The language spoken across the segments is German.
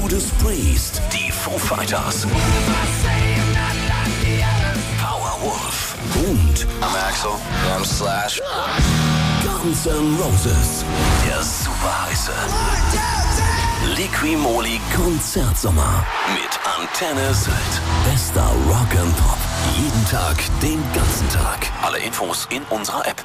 Judas Priest, die Foo Fighters, Powerwolf und I'm Axel. I'm Slash. Guns N' Roses. Der super heiße Liqui-Moly Konzertsommer mit Antenne Sylt. Bester Rock and Pop. Jeden Tag, den ganzen Tag. Alle Infos in unserer App.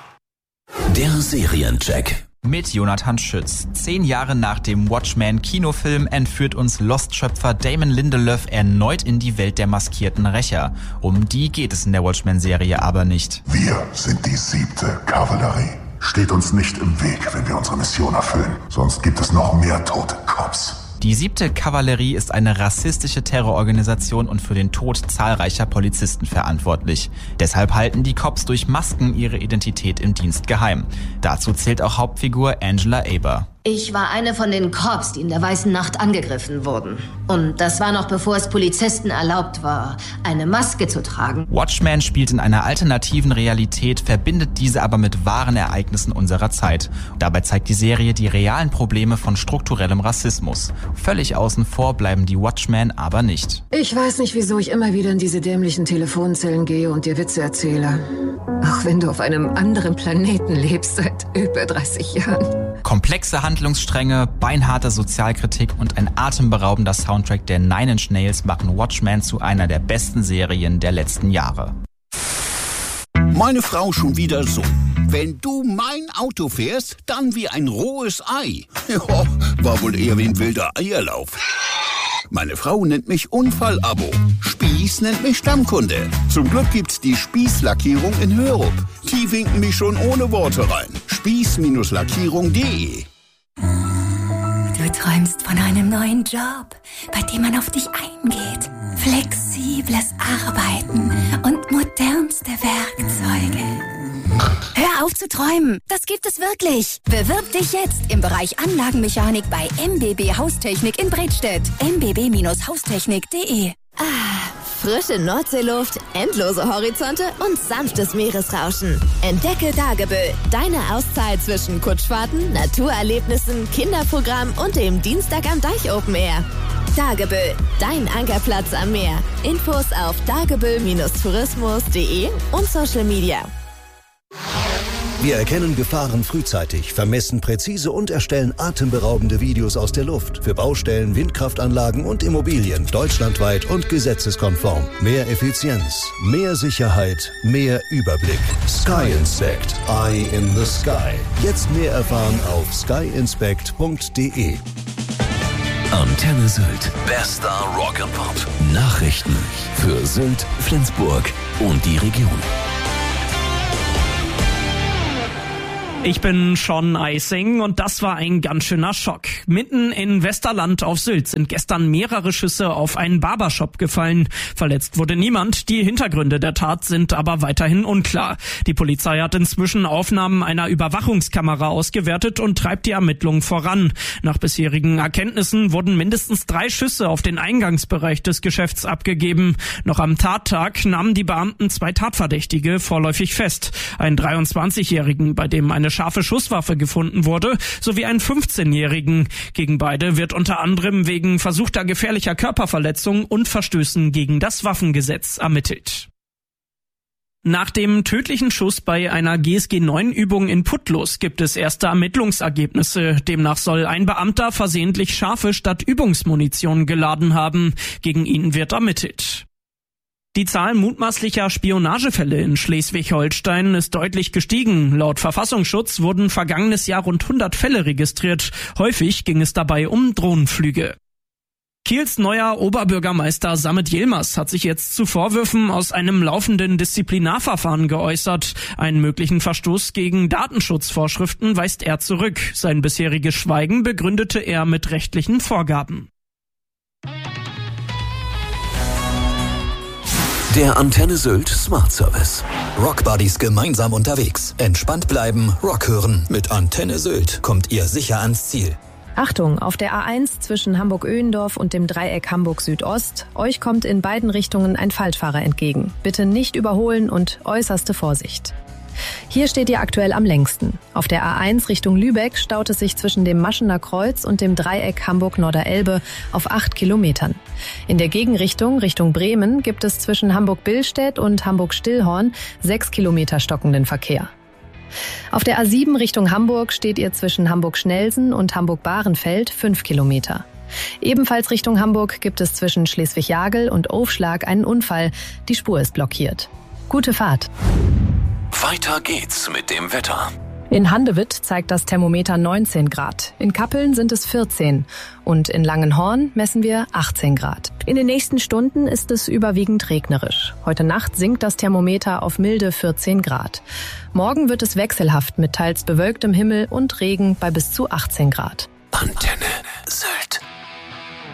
Der Seriencheck. Mit Jonathan Schütz. 10 Jahre nach dem Watchmen-Kinofilm entführt uns Lost-Schöpfer Damon Lindelof erneut in die Welt der maskierten Rächer. Um die geht es in der Watchmen-Serie aber nicht. Wir sind die 7. Kavallerie. Steht uns nicht im Weg, wenn wir unsere Mission erfüllen. Sonst gibt es noch mehr tote Cops. Die 7. Kavallerie ist eine rassistische Terrororganisation und für den Tod zahlreicher Polizisten verantwortlich. Deshalb halten die Cops durch Masken ihre Identität im Dienst geheim. Dazu zählt auch Hauptfigur Angela Aber. Ich war eine von den Cops, die in der Weißen Nacht angegriffen wurden. Und das war noch bevor es Polizisten erlaubt war, eine Maske zu tragen. Watchmen spielt in einer alternativen Realität, verbindet diese aber mit wahren Ereignissen unserer Zeit. Dabei zeigt die Serie die realen Probleme von strukturellem Rassismus. Völlig außen vor bleiben die Watchmen aber nicht. Ich weiß nicht, wieso ich immer wieder in diese dämlichen Telefonzellen gehe und dir Witze erzähle. Auch wenn du auf einem anderen Planeten lebst seit über 30 Jahren. Komplexe Handlungsstränge, beinharte Sozialkritik und ein atemberaubender Soundtrack der Nine Inch Nails machen Watchmen zu einer der besten Serien der letzten Jahre. Meine Frau schon wieder so. Wenn du mein Auto fährst, dann wie ein rohes Ei. Ja, war wohl eher wie ein wilder Eierlauf. Meine Frau nennt mich Unfallabo. Spieß nennt mich Stammkunde. Zum Glück gibt's die Spieß-Lackierung in Hörup. Die winken mich schon ohne Worte rein. Spieß-Lackierung.de. Du träumst von einem neuen Job, bei dem man auf dich eingeht. Flexibles Arbeiten und modernste Werkzeuge. Hör auf zu träumen, das gibt es wirklich. Bewirb dich jetzt im Bereich Anlagenmechanik bei MBB Haustechnik in Bredstedt. mbb-haustechnik.de. Frische Nordseeluft, endlose Horizonte und sanftes Meeresrauschen. Entdecke Dagebüll, deine Auszeit zwischen Kutschfahrten, Naturerlebnissen, Kinderprogramm und dem Dienstag am Deich Open Air. Dagebüll, dein Ankerplatz am Meer. Infos auf dagebüll-tourismus.de und Social Media. Wir erkennen Gefahren frühzeitig, vermessen präzise und erstellen atemberaubende Videos aus der Luft für Baustellen, Windkraftanlagen und Immobilien deutschlandweit und gesetzeskonform. Mehr Effizienz, mehr Sicherheit, mehr Überblick. Sky Inspect, Eye in the Sky. Jetzt mehr erfahren auf skyinspect.de. Antenne Sylt. Bester Rock and Pop. Nachrichten für Sylt, Flensburg und die Region. Ich bin Sean Eising und das war ein ganz schöner Schock. Mitten in Westerland auf Sylt sind gestern mehrere Schüsse auf einen Barbershop gefallen. Verletzt wurde niemand, die Hintergründe der Tat sind aber weiterhin unklar. Die Polizei hat inzwischen Aufnahmen einer Überwachungskamera ausgewertet und treibt die Ermittlungen voran. Nach bisherigen Erkenntnissen wurden mindestens 3 Schüsse auf den Eingangsbereich des Geschäfts abgegeben. Noch am Tattag nahmen die Beamten 2 Tatverdächtige vorläufig fest. Einen 23-Jährigen, bei dem eine scharfe Schusswaffe gefunden wurde, sowie einen 15-Jährigen. Gegen beide wird unter anderem wegen versuchter gefährlicher Körperverletzung und Verstößen gegen das Waffengesetz ermittelt. Nach dem tödlichen Schuss bei einer GSG-9-Übung in Puttlos gibt es erste Ermittlungsergebnisse. Demnach soll ein Beamter versehentlich Schafe statt Übungsmunition geladen haben. Gegen ihn wird ermittelt. Die Zahl mutmaßlicher Spionagefälle in Schleswig-Holstein ist deutlich gestiegen. Laut Verfassungsschutz wurden vergangenes Jahr rund 100 Fälle registriert. Häufig ging es dabei um Drohnenflüge. Kiels neuer Oberbürgermeister Sammet Yilmaz hat sich jetzt zu Vorwürfen aus einem laufenden Disziplinarverfahren geäußert. Einen möglichen Verstoß gegen Datenschutzvorschriften weist er zurück. Sein bisheriges Schweigen begründete er mit rechtlichen Vorgaben. Der Antenne Sylt Smart Service. Rockbuddies gemeinsam unterwegs. Entspannt bleiben, Rock hören. Mit Antenne Sylt kommt ihr sicher ans Ziel. Achtung, auf der A1 zwischen Hamburg-Öhendorf und dem Dreieck Hamburg-Südost. Euch kommt in beiden Richtungen ein Falschfahrer entgegen. Bitte nicht überholen und äußerste Vorsicht. Hier steht ihr aktuell am längsten. Auf der A1 Richtung Lübeck staut es sich zwischen dem Maschener Kreuz und dem Dreieck Hamburg-Norderelbe auf 8 Kilometern. In der Gegenrichtung, Richtung Bremen, gibt es zwischen Hamburg-Billstedt und Hamburg-Stillhorn 6 Kilometer stockenden Verkehr. Auf der A7 Richtung Hamburg steht ihr zwischen Hamburg-Schnelsen und Hamburg-Bahrenfeld 5 Kilometer. Ebenfalls Richtung Hamburg gibt es zwischen Schleswig-Jagel und Aufschlag einen Unfall. Die Spur ist blockiert. Gute Fahrt. Weiter geht's mit dem Wetter. In Handewitt zeigt das Thermometer 19 Grad. In Kappeln sind es 14. Und in Langenhorn messen wir 18 Grad. In den nächsten Stunden ist es überwiegend regnerisch. Heute Nacht sinkt das Thermometer auf milde 14 Grad. Morgen wird es wechselhaft mit teils bewölktem Himmel und Regen bei bis zu 18 Grad. Antenne Sylt.